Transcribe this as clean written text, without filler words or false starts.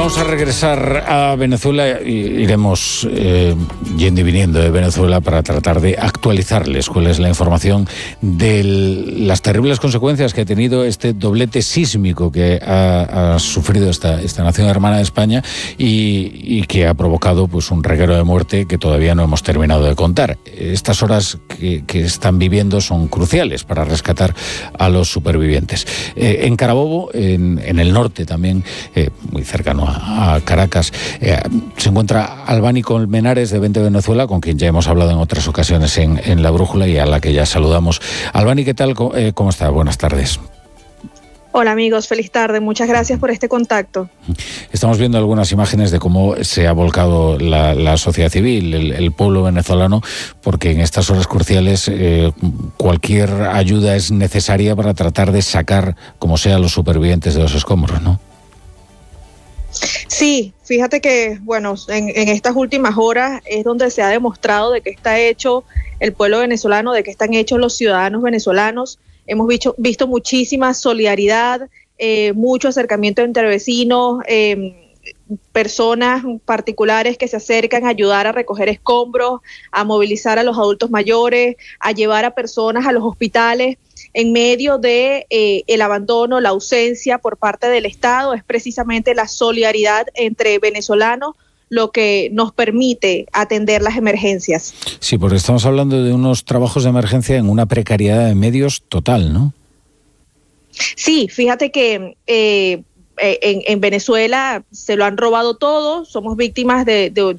vamos a regresar a Venezuela. Iremos yendo y viniendo de Venezuela para tratar de actualizarles cuál es la información de las terribles consecuencias que ha tenido este doblete sísmico que ha sufrido esta nación hermana de España y que ha provocado pues un reguero de muerte que todavía no hemos terminado de contar. Estas horas que están viviendo son cruciales para rescatar a los supervivientes. En Carabobo, en el norte también, muy cercano a Caracas, se encuentra Albany Colmenares de 20 Venezuela, con quien ya hemos hablado en otras ocasiones en La Brújula y a la que ya saludamos. Albany, ¿qué tal? ¿Cómo está? Buenas tardes. Hola amigos, feliz tarde. Muchas gracias por este contacto. Estamos viendo algunas imágenes de cómo se ha volcado la sociedad civil, el pueblo venezolano, porque en estas horas cruciales cualquier ayuda es necesaria para tratar de sacar, como sea, a los supervivientes de los escombros, ¿no? Sí, fíjate que, bueno, en estas últimas horas es donde se ha demostrado de qué está hecho el pueblo venezolano, de qué están hechos los ciudadanos venezolanos. Hemos visto muchísima solidaridad, mucho acercamiento entre vecinos, personas particulares que se acercan a ayudar a recoger escombros, a movilizar a los adultos mayores, a llevar a personas a los hospitales en medio de el abandono, la ausencia por parte del Estado. Es precisamente la solidaridad entre venezolanos lo que nos permite atender las emergencias. Sí, porque estamos hablando de unos trabajos de emergencia en una precariedad de medios total, ¿no? Sí, fíjate que en Venezuela se lo han robado todo, somos víctimas de